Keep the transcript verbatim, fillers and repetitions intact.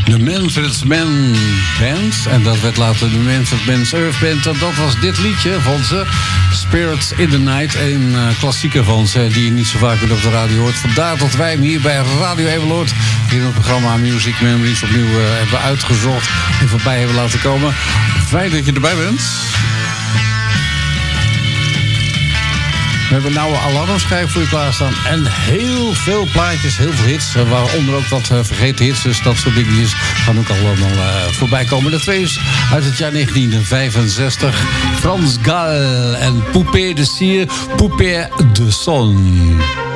De Manfred's Man Band. En dat werd later de Manfred Man's Earth Band. En dat was dit liedje van ze. Spirits in the Night. Een uh, klassieker van ze die je niet zo vaak meer op de radio hoort. Vandaar dat wij hem hier bij Radio Emeloord, hier in het programma Music Memories, opnieuw uh, hebben uitgezocht en voorbij hebben laten komen. Fijn dat je erbij bent. We hebben een oude alarmschijf voor je klaarstaan. En heel veel plaatjes, heel veel hits. Waaronder ook wat uh, vergeten hits. Dus dat soort dingetjes gaan ook allemaal uh, voorbij komen. De twee is uit het jaar negentien vijfenzestig. Frans Gal en Poupée de Cire, Poupée de Son.